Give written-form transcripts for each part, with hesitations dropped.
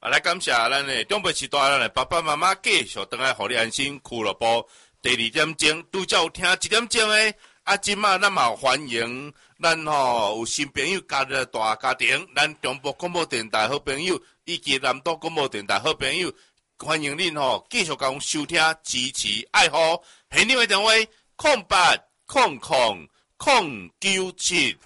来感谢咱的长辈时代，咱的爸爸妈妈继续回来，互你安心俱乐部第2点钟，拄则有听1点钟的。即马咱嘛欢迎咱有新朋友加入大家庭，咱中部广播电台好朋友以及南岛广播电台好朋友，欢迎恁继续甲阮收听、支持、爱护。现场的电话0800097098。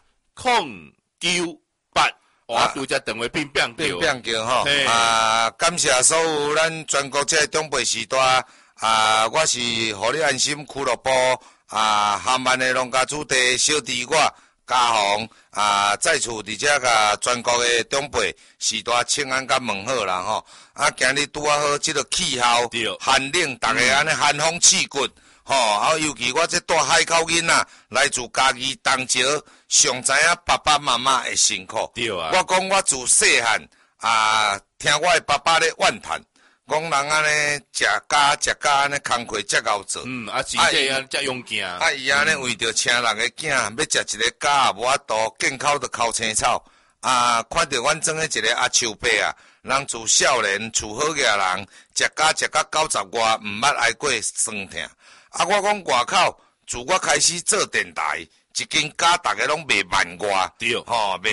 我拄则电话变叫吼，感谢所有咱全国这长辈时代，我是互你安心俱乐部，厦门的农家主地小弟我嘉宏，再次伫遮甲全国的长辈时代请安甲问好啦吼，今日拄好即个气候寒冷，逐个安尼寒风刺骨。尤其我这带海口囡仔来自家己东石，上知影爸爸妈妈的辛苦。 对啊， 我讲我自细汉听我的爸爸咧怨叹，讲人安尼食家安尼工课遮熬做。 真正安遮勇健。 伊安尼为着请人的囝，要食一个家也无法度，见口就哭青草。看着阮庄的一个阿秋伯人自少年厝好个人，食到90外，毋捌挨过酸痛。我讲外口，自我开始做电台，一间家大家拢卖10000外， 对， 卖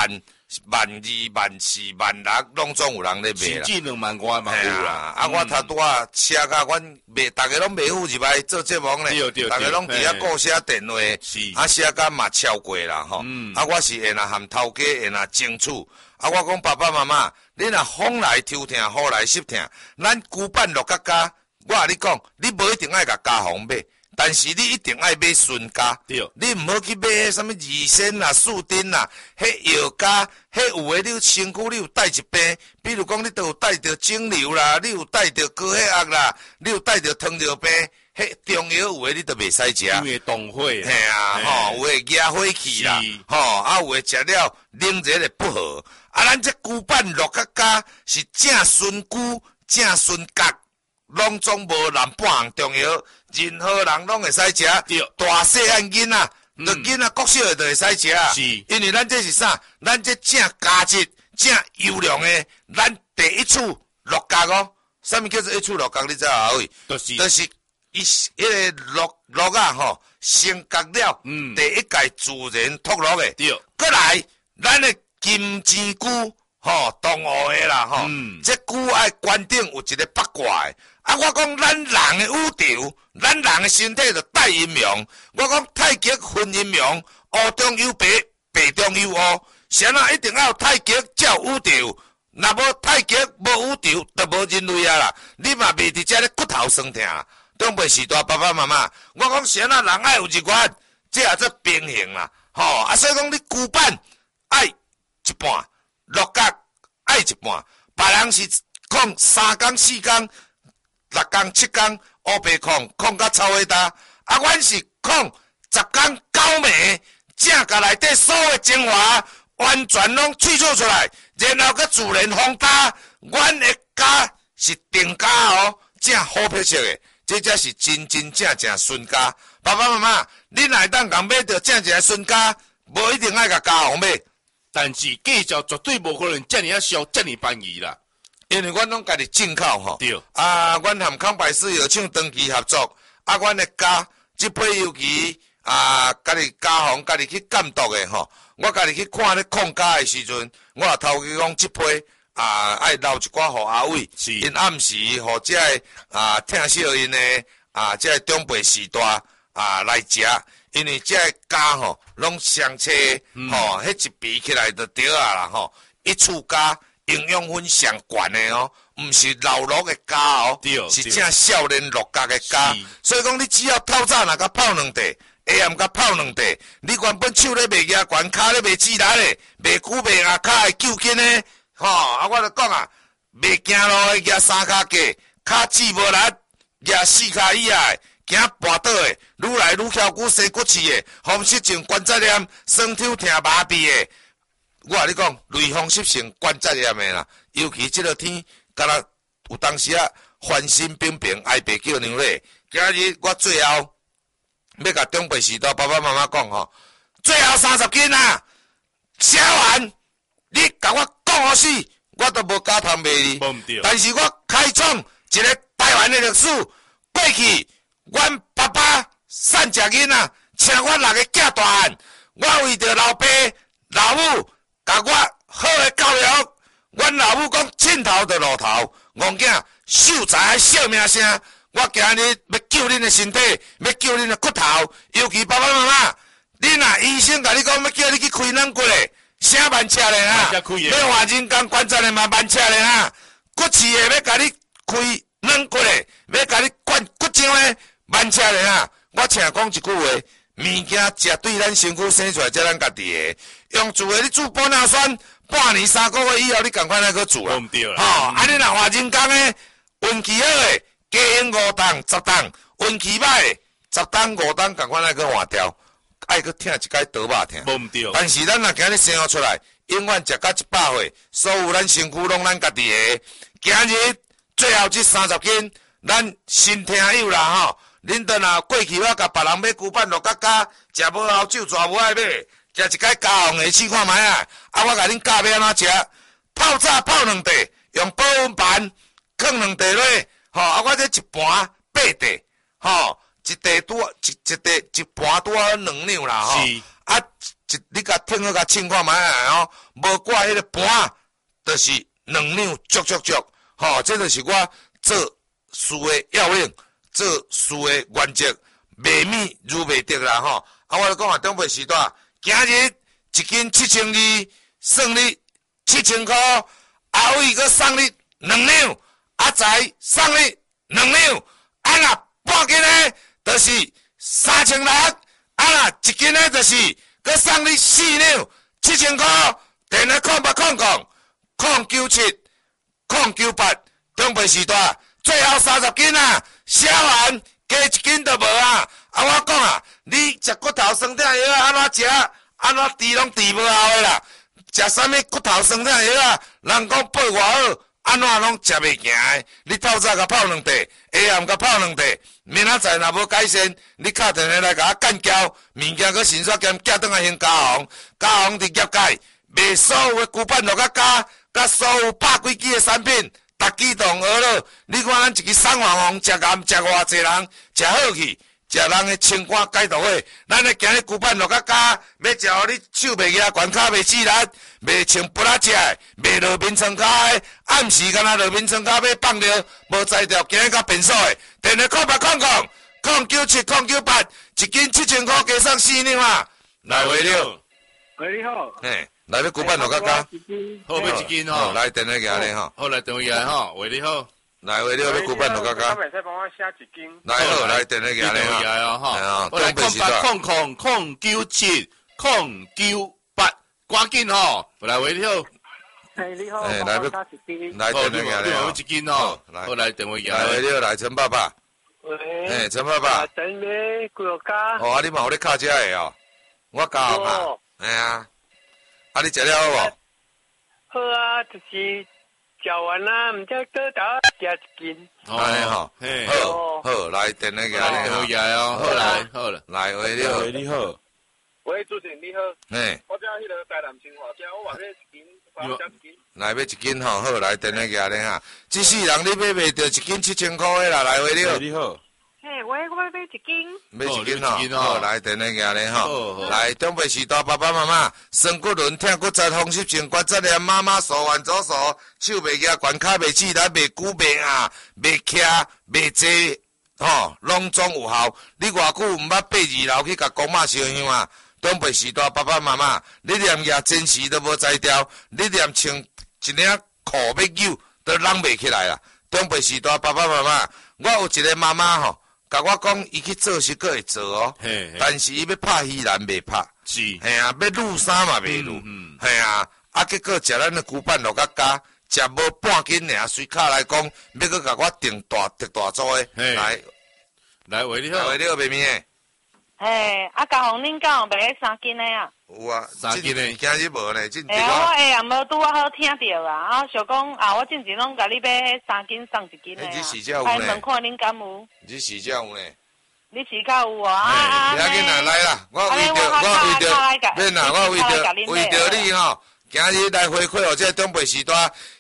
10000、12000、14000、16000，拢总有人咧卖啦。 甚至2万外嘛有啦。 我头拄车甲阮卖，大家拢卖富入来做节目咧，大家拢伫遐顾写电话，写甲嘛超过啦吼。我是会若含头家会若争取。我讲爸爸妈妈，你若风来抽疼，雨来湿疼，咱旧版落甲家。我甲你讲，你无一定爱甲家风买，但是你一定爱买顺家。 对， 你毋好去买迄什么二仙啦、树丁啦，迄药家，迄有诶，你身躯你有带一病，比如讲你都有带着肿瘤啦，你有带着高血压啦，你有带着糖尿病，迄中药有诶你都袂使食。 因为冻火。 嘿有诶压火气啦，有诶食了冷热咧不好。咱这旧版落甲家是正顺菇、正顺角。拢总无难半项中药，任何人拢会使食。大细汉囡仔，囡仔国小就会使食。 是， 因为咱这是啥？咱这正价值、正优良的，咱第一处落角哦。啥物叫做一处落角？你知影位？就是伊迄个落吼，升角了。第一届自然脱落的。 对。 过来，咱的金针菇。同学的啦这菇爱关顶有一个八卦的。我讲咱人的宇宙，咱人的身体就带阴阳。我讲太极分阴阳，黑中有白，白中有黑。啥啊一定要有太极才有宇宙，若无太极无宇宙，就无人类啦。你嘛袂伫遮咧骨头酸痛。长辈时代爸爸妈妈，我讲啥人爱有日元，这也做平衡啦。所以讲你旧版爱一半。落角爱一半，别人是控3工4工6工7工，乌白控到臭尾大，阮是控10工9暝，正甲内底所有的精华完全拢萃取出来，然后佮自然风大，阮的家是定家哦，正好皮色的，这才是真正纯家。爸爸妈妈，你若会当共买到正一个纯家，无一定爱甲家红买。 但是计较绝对无可能遮尔俗，遮尔便宜啦。 因为阮拢家己进口吼。 对。 阮含康百事药厂长期合作，阮的家即批尤其家己家phòng家己去监督的吼。我家己去看咧控家的时阵，我也头去讲即批爱留一寡互阿伟，因暗时互遮个听小因的遮个长辈时代来食。因为这家吼拢相车迄一比起来就对啦吼，一厝家营养分上悬的哦，毋是老弱的家哦，是正少年落角的家。所以讲你只要透早若甲泡两茶，下暗甲泡两茶，你原本手咧袂牙悬，骹咧袂指力咧，袂久袂牙骹会揪筋咧，我就讲袂行路的牙3骹架，骹指无力，牙4骹以外。行跋倒的，愈来愈翘骨生骨刺的，风湿症关节炎，酸痛疼麻痹的。我甲你讲，类风湿性关节炎的啦，尤其这个天，敢若有当时翻身冰冰，挨白叫娘咧。今日我最后要甲长辈时代爸爸妈妈讲吼，最后30斤啊，写完你甲我讲好死， 我都无加糖卖你。 无毋对。 但是我开创一个台湾的历史。过去，阮爸爸散食囡仔，请我6个囝大汉，我为着老爸老母，甲我好的教育。阮老母讲凊头就露头，戆囝秀才小名声。我今日要救恁的身体，要救恁的骨头，尤其爸爸妈妈，恁啊医生甲你讲要叫你去开软骨的，啥慢车的啊？要换人工关节的嘛慢车的啊？骨刺的要甲你开软骨的，要甲你灌骨浆的慢车的啊？我请讲一句话，物件食对咱身躯生出来，才咱家己的。用煮的你煮玻尿酸，半年3个月以后，你赶快来去煮啦。吼，你若换人工的，运气好的。加用5档、10档，运气歹，10档、5档，赶快来去换掉，爱去听一摆倒肉听。 无毋对。 但是咱若今日生活出来，永远食到100岁，所有咱身躯拢咱家己的。今日最后这30斤，咱新听友啦吼，恁倒若过去我甲别人买牛板肉角角，食无后酒绝无爱买，食一摆加红的试看卖啊！我甲恁教要安怎食？泡早泡2地，用保温盘放2地落。吼，我这一盘8地，吼，一地拄一盘拄2两啦，吼，你甲听好甲称看卖吼，无挂迄个盘，就是2两足，吼，这就是我做事的要领，做事的原则，卖米如卖竹啦，吼，我讲中北时代，今日1斤7200，算你7000块，后尾佫送你2两。再送你2两，若半斤的，就是3600，若1斤的，就是佮送你4两，7000块。电话0800097098，中北时代最后30斤啊，写完加1斤都无啊！我讲啊，你食骨头酸痛药安怎食？安怎治拢治无效的啦！食啥物骨头酸痛药啊？人讲配偌好。安怎拢食袂行的？你透早甲泡2地，下暗甲泡2地，明仔载若无改善，你敲电话来甲我干交，物件搁先煞兼寄转来先加红，加红伫业界卖所有的牛板肉角角，甲所有100几支的产品，逐支都用学了。你看咱一支送黄红，食咸食偌济人，食好去。食人的清肝解毒火，咱的今日牛板肉角角，要食互你手袂夹，悬骹袂刺力，袂穿不拉食的，袂落面床骹的，暗时敢若落面床骹要放尿，无才调，今日较便所的。电话0800097098，1斤7000块，加送4两啊！来回了。 喂，你好。 嘿，来要牛板肉角角。 好，要1斤吼。 来电话给你吼。 好，来电话给你吼。喂，你好。 来，为了要牛板肉角角， 袂使帮我写1斤。 来好，来电话给你哈。我来0800097098，赶紧吼，来喂你好。 你好，来要1斤。 来电话给你要1斤吼。好，来电话给你。 来为了来陈爸爸。 喂。 陈爸爸。 等你几落加。 哦，你嘛有咧敲这个哦？我加嘛。哎呀，你食了好无？ 好啊，就是。食完啦，唔知多大加1斤。 哎吼，好，来电话给你。 好呀哦，好了， 来喂你好。 喂，主持人你好。 嘿。 我叫迄个台南新华街，我话要1斤，加1斤。 来要1斤吼，好，来电话给你哈。这世人你买袂到1斤7000块的啦，来喂你好。 嘿，喂，我要买1斤。 买1斤吼，好，来电话给你吼。来，中北时代爸爸妈妈，酸骨轮、疼骨折、风湿症、关节炎、妈妈手腕左手，手袂夹、悬骹袂刺力、袂久袂硬、袂徛、袂坐，吼，拢总有效。你偌久毋捌爬2楼去甲公妈烧香啊？中北时代爸爸妈妈，你连夜真时都无才调，你连穿一领裤要扭都拢袂起来啦。中北时代爸爸妈妈，我有一个妈妈吼。甲我讲，伊去做是佫会做哦，但是伊要拍鱼篮袂拍， 是， 嘿啊，要撸衫嘛袂撸，嘿啊，结果食咱的牛板肉角角，食无半斤尔，随卡来讲，要佫甲我订大组的， 来，喂你好， 喂你好，妹妹。 嘿，嘉宏恁敢有卖3斤的啊？ 有啊 ，3斤的， 今日无呢，真我下暗无拄啊好听到啊，想讲我之前拢甲你买3斤送1斤的啊。来问看恁敢有？ 你时间有呢？ 你时较有你要紧来啦，我为着你吼，今日来回馈我这东北时代，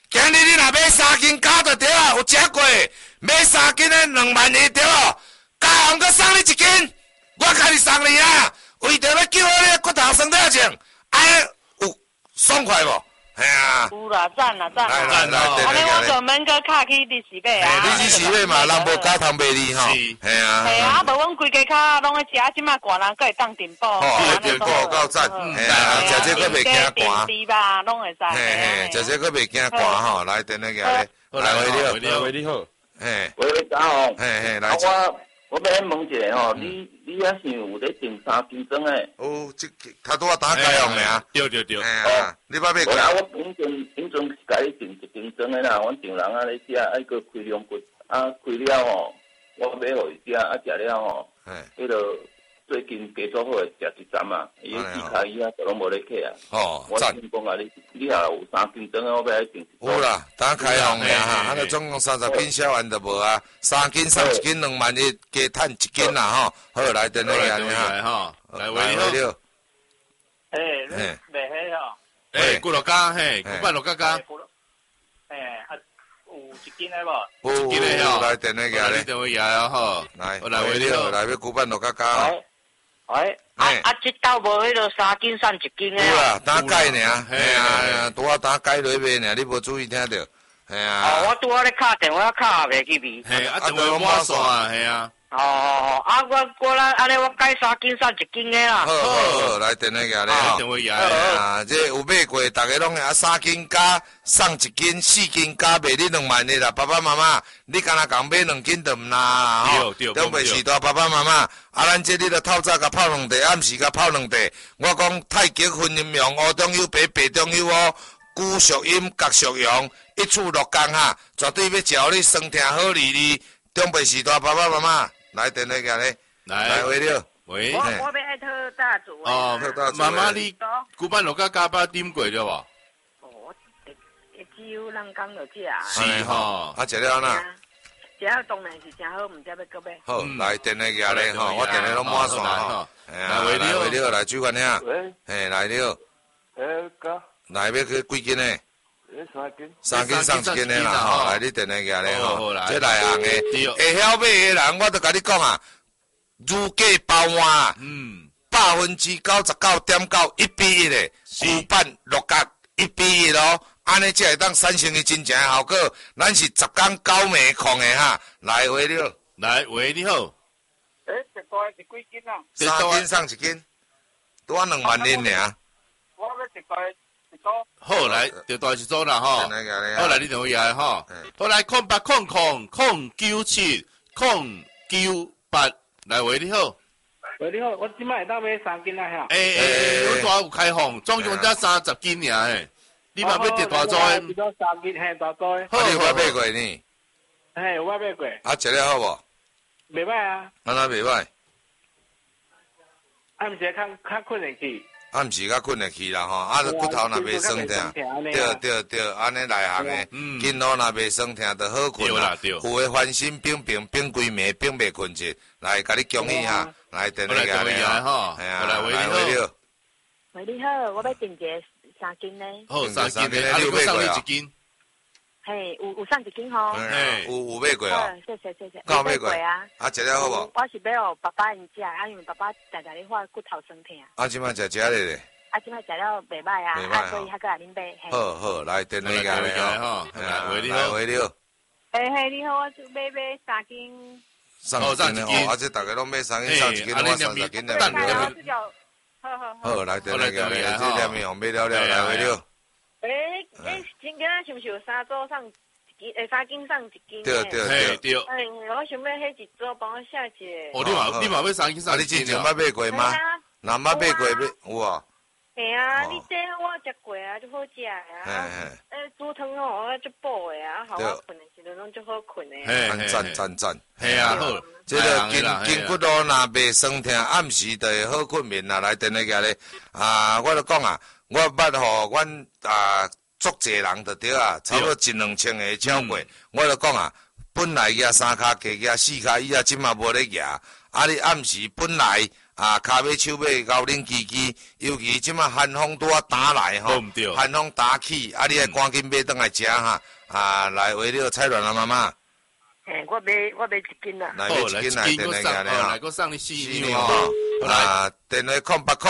今日你若买3斤胶就对啊，有食过，买3斤的2万2对哦。嘉宏佮送你1斤，我甲你送你啊，为着要救你的骨头酸痛症，有爽快无？嘿啊！ 有啦，赞啦，赞啦！ 赞啦！ 安尼我专门佮卡去利时买啊！ 利时买嘛，人无加糖卖你吼。嘿啊！ 系啊，无阮规家卡拢会食，即马寒人佮会当订报。 订报够赞！嘿啊，食这个袂惊寒。 订吧，拢会使。 嘿，食这个袂惊寒吼，来等那个咧，来喂你好， 嘿， 喂，嘉宏， 嘿，来。 我要问一下吼，你也是有咧订3斤装诶？ 哦，这他拄啊打开用的啊。 对。 哎呀，你捌买过？ 我永阵是甲你订1斤装诶啦，阮订人啊咧食，爱个开两骨，开了吼，我买互伊食，食了吼，迄个最近加做好诶，食一站啊，伊个猪脚伊就拢无咧客啊。 哦， 我听讲啊，你也有3斤装诶，我要来订。 有啦，打开用的哈，就总共30斤销完就无啊，3斤送1斤2万1，加趁1斤啦吼。好，来等那个哈，来喂你好。 你卖迄吼？骨肉家骨板肉家。 有1斤诶无 ？1斤诶吼。 来等那个咧。 你等我爷啊吼。 来喂你好，来要骨板肉家。 这道无迄个3斤送1斤诶。 有啦，打解尔，嘿啊，拄啊打解落尾尔，你无注意听着，嘿啊。 我拄啊咧敲电话敲袂去味。 嘿，电话满线啊，嘿啊。 我咱安尼我改3斤送1斤诶啦。 好，来电那个咧吼。 电话爷啊，这有买过，大家拢会3斤加送1斤，4斤加卖你2万的啦。爸爸妈妈，你敢若共买2斤就毋啦吼。对。中袂时代爸爸妈妈，咱这你著透早甲泡2茶，暗时甲泡2茶。我讲太极分阴阳，乌中有白，白中有乌，古属阴，角属阳，一处6工哈，绝对要照你酸痛好利利。中袂时代爸爸妈妈。来电那个咧，来喂了， 喂，我要爱特大组哦，妈妈你骨板肉加巴点过了无？ 哦，只有人讲就食。 是吼， 食了哪？ 食了当然是真好，唔知要搁买。 好，来电那个咧吼，我电话拢满线吼。来喂了，来主管兄。 喂。 嘿，来了。 哥。 来要去几斤呢 ？3斤。 3斤送1斤的啦，吼，来你电那个咧吼，这内行的，会晓买的人，我都甲你讲啊，如价包换，99.9%，1:1的，骨板肉角1:1咯，安尼才会当产生伊真正的效果。咱是10天9暝控的哈，来喂了， 来喂你好， 一袋是几斤啊 ？3斤送1斤，拄啊2万1尔。 我要一袋。 好来，就大一组啦吼。好来，你电话来吼。好来，0800099798来喂你好。 喂你好，我即摆会当买3斤啊吓。 我大有开放，总共才30斤尔嘿。你嘛要订大组的？ 3斤嘿，大组的。 好，你有买过呢？ 嘿，我买过。 食了好无？ 袂歹啊。 安那袂歹？ 毋是较困会去。 暗时较困会去啦吼，骨头若袂酸痛，对，安尼内行的，筋络若袂酸痛就好困啦。有诶翻身冰规暝冰袂困着，来，甲你恭喜哈，来电那个咧吼，哎呀，来喂你好。 喂你好，我要订一个3斤咧。 好，3斤咧，你有买过啊？1斤。 嘿，有送1斤吼。 嘿，有买过哦。 谢。 有买过啊？ 食了好无？ 我是要爸爸因食，因为爸爸常常咧发骨头酸痛。 即摆食咧。 即摆食了袂歹啊，所以还搁来恁买。 好，来电那个咧吼， 来喂你好。 嘿，你好，我要买3斤。 送1斤哦，这大家拢买3斤送1斤，我30斤的。好，来电那个咧，这两面用买了，来喂了。 今仔是毋是有3组送1斤？3斤送1斤？ 对。 我想要迄一组帮我写一个。 哦，你嘛要3斤送1斤？ 你之前捌买过吗？若捌买过有啊。 嘿啊，你这我食过啊，就好食啊。煮汤吼，足补的啊，好我困的时阵拢足好困的。 赞。 嘿啊，好。 这个筋骨咯，若袂酸痛，暗时就会好困眠啦。来电那个咧，我就讲啊，我捌互阮足济人就对啊，差不多1-2千个超过。我就讲啊，本来举3骹，加举4骹，伊即嘛无咧举。你暗时本来骹尾手尾咬恁叽叽，尤其即马寒风拄啊打来吼，寒风打起，你爱赶紧买转来食哈，来为了菜卵啊妈妈。 我买一斤啦。 来买一斤来，电来个咧来，我送你4两吼。 电话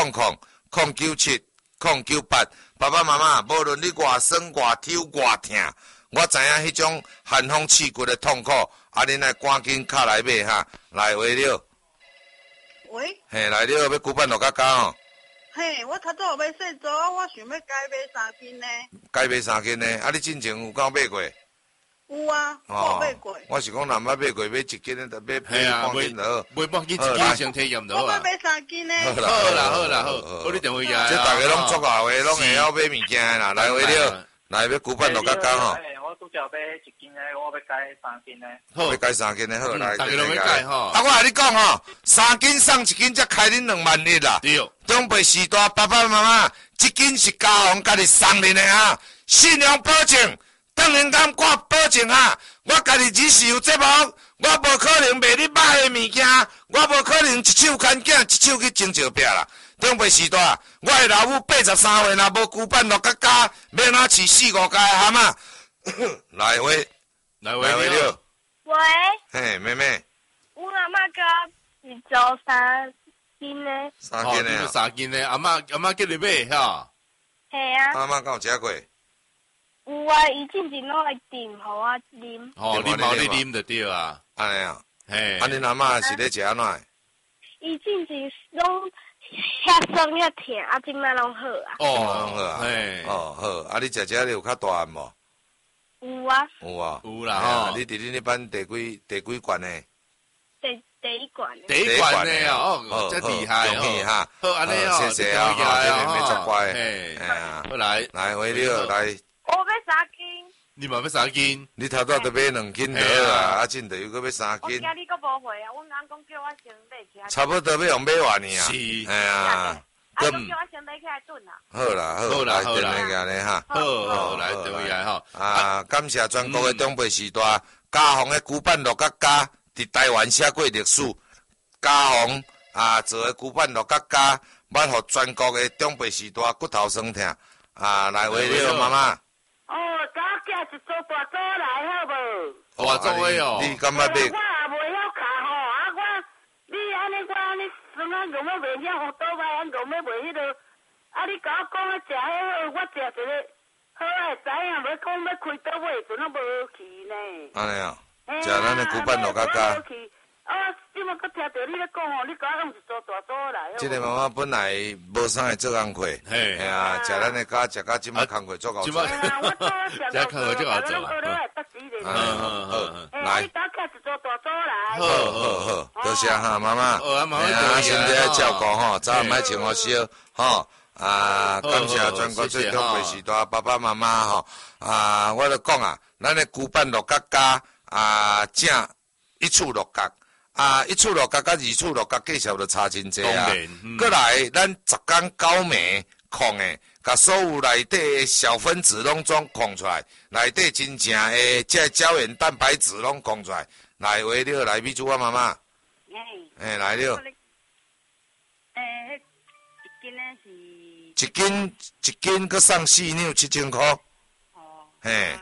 0800097098，爸爸妈妈，无论你偌酸偌抽偌痛，我知影迄种寒风刺骨的痛苦，恁来赶紧卡来买哈，来为了。 喂。 嘿，来了，要久办落甲加哦。 嘿，我头早要洗澡，我想要改买3斤呢。 改买3斤呢？你之前有敢买过？ 有啊，我买过。 我是讲，若捌买过，买1斤的，就买半斤就好。 买半斤1斤先体验就好啊。 我买3斤呢。 好啦，我你电话呀。 这大家拢足好诶，拢会晓买物件啦。来为了，来要久办落甲加吼。 我拄则买1斤的，我要改3斤的。 好，要改3斤的，好来。 大家拢要改吼。 我甲你讲吼，3斤送1斤，才开恁2万1啦。 对。 长辈时代，爸爸妈妈，1斤是家红家己送恁的啊，信用保证。当然敢我保证啊，我家己只是有节目，我无可能卖你歹的物件，我无可能一手牵囝，一手去争石壁啦。长辈时代，我的老母83岁，若无久办落甲加，要哪饲4、5家的蛤蟆？来喂， 来了。 喂。 嘿，妹妹。 我阿妈甲是做3斤的。 3斤的。 3斤的，阿妈叫你买哈。 系啊。 阿妈敢有食过？ 有啊，伊之前拢来炖，互我啉。 你冇你啉就对啊。 安尼啊， 嘿。 恁阿妈是咧食安怎？ 伊之前拢遐酸遐疼，即摆拢好啊。 拢好啊。 嘿。 好，你食你有较大汉无？ 有啊。 有啦吼。 你伫恁迄班第几罐呢？ 第一罐。 第一罐的哦，真厉害哦。 好，安尼哦， 谢谢啊，这妹妹足乖。 好来为了来。 我要3斤。 你嘛要3斤？ 你头早都买2斤就好啊，真的又搁要3斤。 我惊你搁无会啊，阮翁讲叫我先买起来。 差不多要用买完呢啊。 是。 叫我先买起来炖啊。 好啦，电话个咧哈。 好，来电话个哈。感谢全国的长辈时代，家宏的久办落甲加，伫台湾写过历史。家宏做的久办落甲加，捌互全国的长辈时代骨头酸痛。来为了妈妈。 甲我寄一组大组来好无？ 大组的哦。 你敢捌买？ 我也袂晓卡吼，你安尼酸啊，用要袂晓，互倒来用要袂迄落，你甲我讲食迄好，我食一个好会知影，要讲要开倒尾，阵啊无去呢。 安尼啊，食咱的久办落甲加。 即马搁听到你咧讲吼，你甲我用一组大组来。 即个妈妈本来无啥会做工课， 嘿啊，食咱的家食到即马工课做够做。 食工课做够做。 来。 你打开一组大组来。 好，多谢哈妈妈。身体要照顾吼，早唔爱穿好烧吼。感谢全国最长辈时代爸爸妈妈吼。我就讲啊，咱的久办落甲加正1处落角。1处落角甲2处落角计数就差真济啊！过来，咱10天9暝控的，甲所有内底的小分子拢总控出来，内底真正的这胶原蛋白质拢控出来。来，为了来米珠啊妈妈。来了。一斤搁送4两7000块。嘿。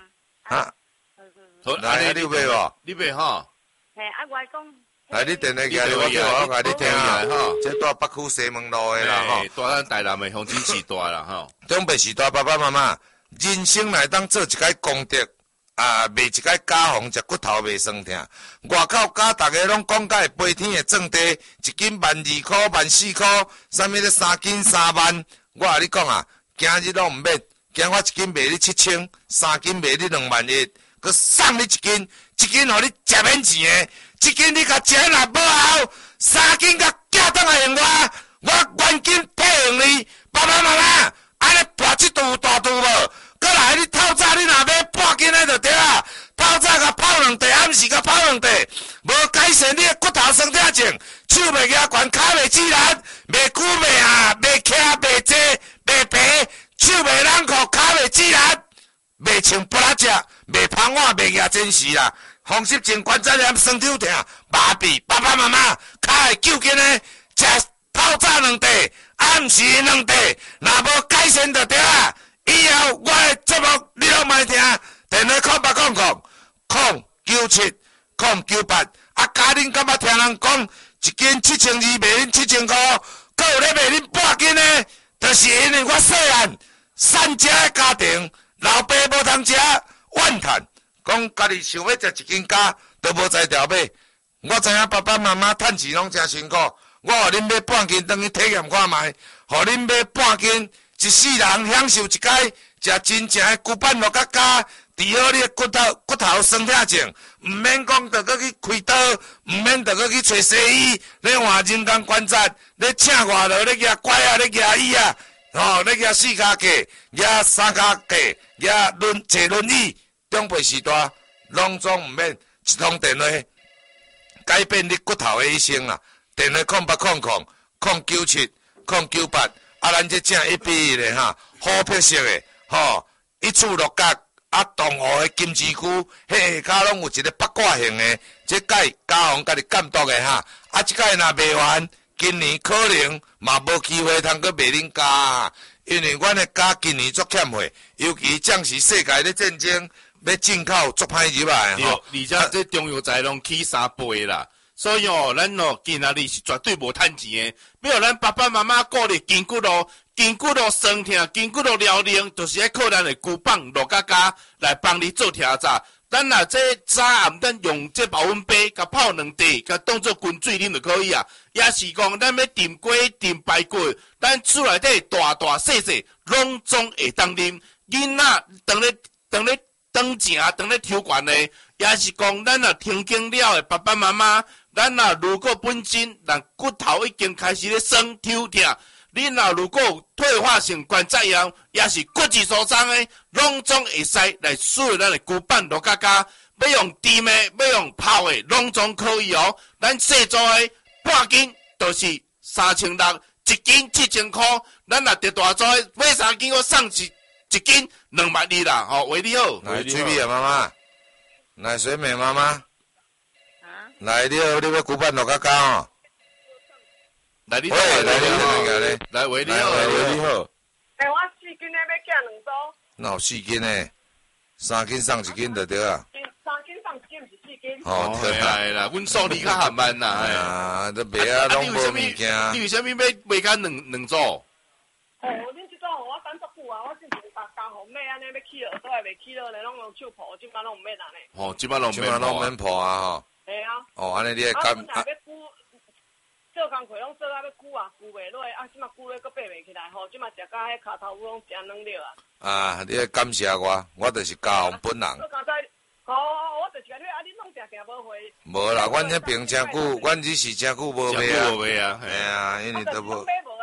来，你买无？ 你买吼。 我讲。 来，你电话机，我甲你听啊，这住北区西门路的啦吼， 住咱台南的黄金时代啦吼。 长辈时代爸爸妈妈，人生来当做一个功德，卖一个家红，食骨头袂酸痛。外口家大家拢讲甲会飞天的种地，1斤12块、14块，啥物咧3斤3万。我甲你讲啊，今日拢毋免，今我1斤卖你7000，3斤卖你2万1，佮送你1斤互你食免钱的。1斤你甲食若无效，3斤甲寄倒来用我原金配用你。爸爸妈妈，安尼跋这肚大肚无？过来，你透早你若买半斤的就对啊。透早甲泡2茶，暗时甲泡2茶，无改善你的骨头酸痛症，手袂举悬，脚袂自然，袂久袂下，袂徛袂坐，袂平，手袂冷酷，脚袂自然，袂穿布拉只，袂芳碗，袂举真实啦。风湿症、关节炎、酸痛痛、麻痹，爸爸妈妈较会救紧的，食泡透早2地，暗时2地，若无改善就对啊！以后我的节目你拢莫听，电话0800-097-098，啊，家恁感觉听人讲一斤72卖恁7000块，佮有咧卖恁半斤呢，就是因为我细汉散食的家庭，老爸无通食怨叹，讲家己想要食1斤鸡，都无才调买。我知影爸爸妈妈趁钱拢真辛苦，我互恁买半斤，当去体验看卖，互恁买半斤，一世人享受一摆，食真正的骨板肉甲加，治好你的骨头酸痛症，毋免讲着搁去开刀，毋免着搁去找西医，咧换人工关节，咧请外劳，咧举拐啊，咧举椅啊，咧举4脚架，举3脚架，举坐轮椅，长辈时代拢总毋免一通电话。改变你骨头的医生啦，电话0800-097-098，啊，咱这正1:1的哈，好配色的，一处6角，啊，同湖的金枝菇，迄下骹拢有一个八卦形的，这届嘉宏家己监督的哈，啊，这届若卖完，今年可能嘛无机会通去卖恁家，因为阮的家今年足欠货，尤其将是世界咧战争。要进口足歹入来吼， 而且这中药材拢起3倍啦，所以咱今仔日是绝对无趁钱的。要咱爸爸妈妈鼓励筋骨咯酸痛，筋骨咯撩灵，就是要靠咱的骨棒落甲加来帮你做调查。咱若这早暗咱用这保温杯，甲泡2滴，甲当做滚水啉就可以啊。也是讲咱要炖鸡、炖排骨，咱厝内底大细拢总会当啉。囡仔当正当咧抽悬的，也是讲咱若停经了的爸爸妈妈，咱若如果本身人骨头已经开始咧酸抽痛，你若如果有退化性关节炎，也是骨质疏松的，拢总会使来使用咱的骨板落甲加，要用炖的，要用泡的，拢总可以哦。咱细组的半斤就是3600，一斤7000块，咱若得大组的买3斤，我送一斤22000啦，为你好。 来，水美啊妈妈，来水美妈妈，来你好，你要骨板落甲加哦。 来你好，来为你好，为你好。 我4斤的要寄2组。 哪有4斤呢？3斤送1斤就对啊。 3斤送1斤，不是4斤。 哦，对啦，阮数理较含慢啦。 哎呀，都卖啊，拢无物件。 你为什么要买甲两组？ 恁这种我等足久啊，我之前加红买安尼要起落，都还未起落呢，拢用手抱，即摆拢毋免安尼。 即摆拢免抱啊吼。 系啊。 安尼你会感。 要箍，做工课拢做啊要箍啊，箍袂落，即摆箍咧佫爬袂起来吼，即摆食甲迄骹头拢真软了啊。 你会感谢我就是嘉宏本人。 我就是甲你恁拢定无回。 无啦，阮迄边真久，阮只是真久无买啊。系啊，因为都无。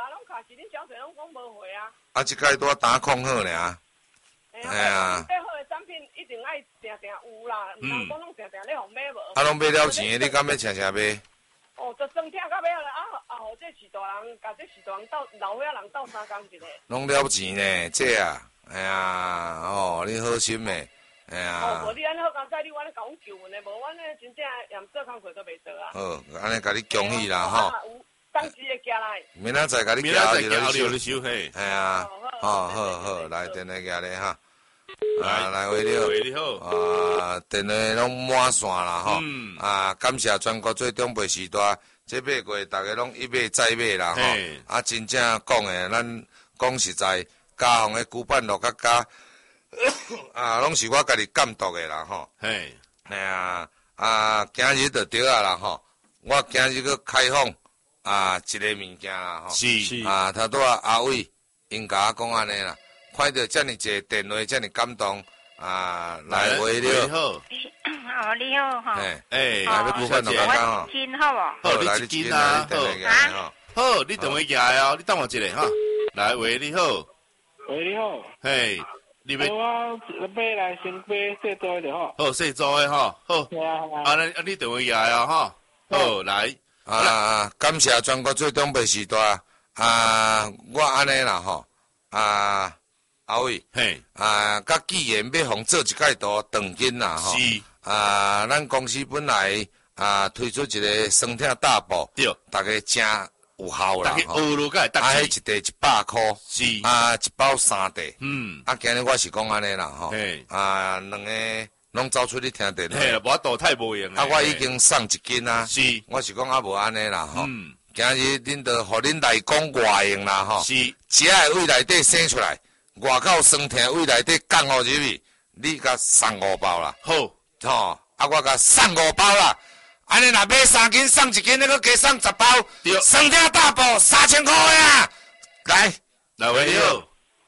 即摆拄打控好尔。 哎呀，最好的产品一定爱定有啦，毋通讲拢定咧互买无。 拢买了钱，你敢要常常买？ 就酸痛到尾啊！互这饲大人，甲这饲大人斗老伙仔人斗3工一个。 拢了钱呢，这啊，哎呀，你好心诶，哎呀。 无你安尼好工仔，你安尼甲阮求阮的，无阮呢真正连做工课都袂做啊。 好，安尼甲你恭喜啦吼。 当时会寄来。 明仔载甲你寄后日你收嘿。 哎呀，好，来电话寄咧哈。来为你好。电话拢满线啦吼。感谢全国最长辈时代，这买过大家拢一买再买啦吼。真正讲诶，咱讲实在，嘉宏诶骨板落甲加，拢是我家己监督诶啦吼。 嘿， 哎呀，今日就对啊啦吼。我今日去开放一个物件啦吼。 是。 头拄阿伟因甲我讲安尼啦。看到遮尔济电话，遮尔感动来为你好。 你好哈。 来要骨板落甲加吼。 斤好无？ 好，你一斤啊。好，你等我下来哦，你等我一下哈。来喂，你好。 喂，你好。 嘿，你要？ 我买来先买细组的吼。 好，细组的吼。好。你等我下来哦哈。好，来。 感谢全国最长辈时代我安尼啦吼。阿伟，甲既然要互做一届图长筋啦吼， 是咱公司本来推出一个酸痛大补， 对， 大家有效啦。 学落个啊，迄一袋100块， 是啊，一包3袋。啊，今日我是讲安尼啦，吼。啊，两个拢走出去听电话。 嘿，无度太无用。 啊，我已经送1斤啊。 是， 我是讲啊，无安尼啦，吼。今日恁着互恁内功外用啦，吼。是，食诶胃内底生出来，外口酸痛胃内底降互入去，你甲送5包啦。 好， 吼，啊，我甲送5包啦。安尼若买3斤送1斤，你搁加送10包，酸痛大补3000块呀！来位你好。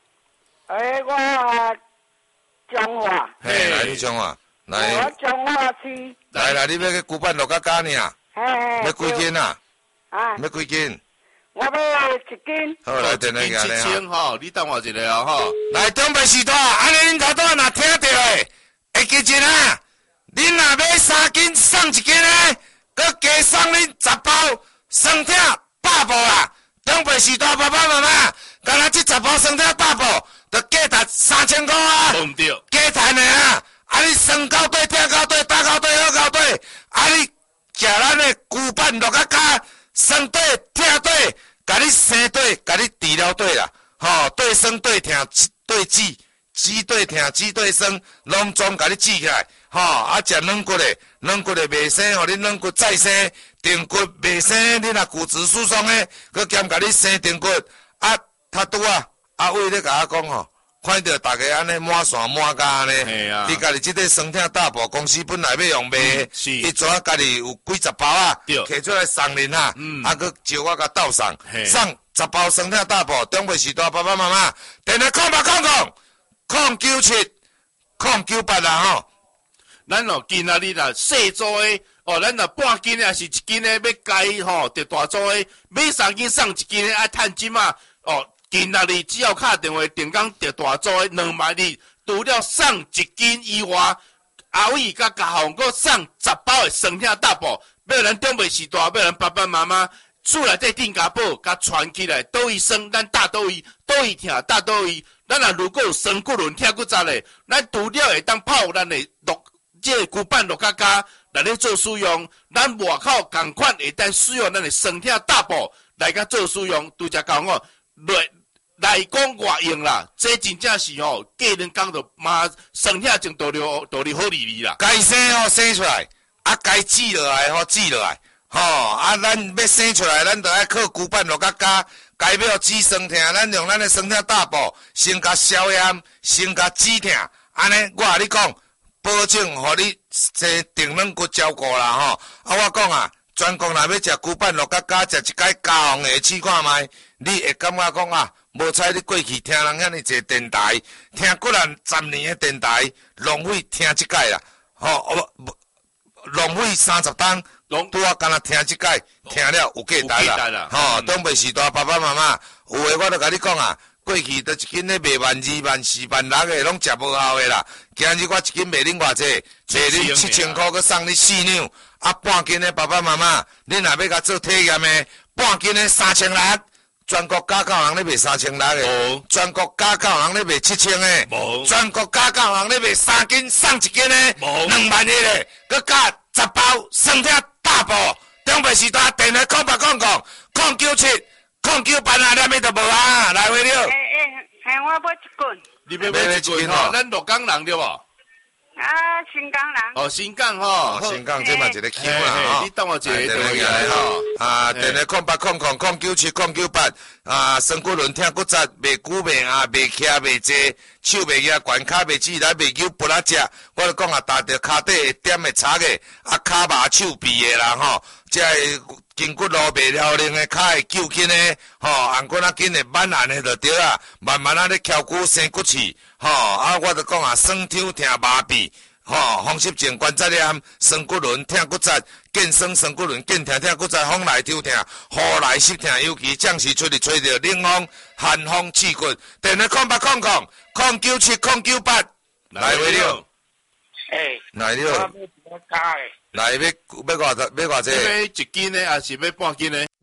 我中华。 嘿，来你中华，来。 我中华市。 来，你要去古板落甲加尔？ 嘿。 要几斤啊？ 啊。 要几斤？ 我要1斤。 好，来电来个咧吼，你等我一下哦吼。 来东北时代，安尼恁头拄若听到诶，会记一啊！恁若买3斤送1斤诶，搁加送恁10包酸痛大补啦！东北时代爸爸妈妈，敢若这10包酸痛大补，着价值3000块啊！ 对唔对？ 加赚诶啊！啊，你酸到底、痛到底、打到底、好到底，啊，你食咱诶骨板落甲加酸底、痛底，甲你生底，甲你治疗底啦，吼，对酸对痛对治。鸡对痛，鸡对酸，拢总甲你治起来，吼！啊，食软骨的，软骨的袂生，互你软骨再生；定骨袂生，你若骨质疏松的，佮兼甲你生定骨。啊，他拄啊，阿伟咧甲我讲吼，看到大家安尼满线满家安尼，你家己即个酸痛大补公司本来要用卖，伊怎啊家己有几10包啊，摕出来送恁啊，啊，佮招我甲斗送10包酸痛大补，中北时代爸爸妈妈，电话097-098啦吼， 咱哦今仔日啦细组诶，哦，咱若半斤诶，还是1斤诶，要改吼，着大组诶，买3斤送1斤诶，爱趁钱嘛，哦，今仔日只要敲电话定岗着大组诶，2万2，除了送1斤以外，阿伟甲家宏搁送10包诶酸痛大补，要咱中北时代，要咱爸爸妈妈。厝内底定家宝，甲传起来，倒位酸，咱打倒位，倒位疼，打倒位。咱若如果有酸骨轮、疼骨扎咧，咱除了会当泡咱的这骨板落加来咧做使用，咱外口共款会当使用咱的酸痛大补来甲做使用，拄则讲哦，内功外用啦，这真正是吼，过两工就嘛酸痛种道理好利利啦。 该生吼生出来，啊该治落来吼治落来。吼，啊，咱要生出来，咱着爱靠骨板落甲加，该要止酸痛，咱用咱的酸痛大补，先甲消炎，先甲止痛，安尼我甲你讲，保证互你这定软骨照顾啦吼。啊，我讲啊，全国若要食骨板落甲加，食一摆加红的试看卖，你会感觉讲啊，无采你过去听人遐尼济电台，听过人10年的电台，浪费听即摆啦，吼，浪费30档。拄啊，干那听即届，听了有价值啦，吼！东北时代爸爸妈妈，有诶，我著甲你讲啊，过去都一斤咧卖12000、14000、16000诶，拢食无效诶啦。今日我一斤卖恁偌济，卖恁7000块，佮送你4两。啊，半斤诶，爸爸妈妈，恁若要甲做体验诶，半斤诶3600，全国加购人咧卖3600诶，全国加购人咧卖7000诶，全国加购人咧卖3斤送1斤诶，2万1诶，佮加10包酸痛大补，中北时代电话098000978啊，念咪就无啊，来回了。 我买1棍。 你要买1棍吼？咱鹿港人对无？ 啊，新港人。 哦，新港吼， 新港这嘛一个 Q 啦吼。 你等我一个电话来吼。 啊，电话0800978啊，酸骨轮痛骨折，袂久袂硬，袂徛袂坐，手袂举，悬骹袂起来，袂扭不拉食。我就讲啊，踏着骹底会点会擦个，啊骹麻手臂的啦吼，即个筋骨路袂了灵的，骹会揪紧的，吼，按骨仔紧的慢按的就对啊，慢慢啊咧翘骨生骨刺，吼，啊我就讲啊，酸痛痛麻痹。吼，风湿症、关节炎、酸骨轮、痛骨折、健酸酸骨轮、健痛痛骨折、风来抽痛、雨来湿痛，尤其将是出去吹着冷风、寒风刺骨。电话0800978来回了。来了。来要偌济？ 要1斤的还是要半斤的？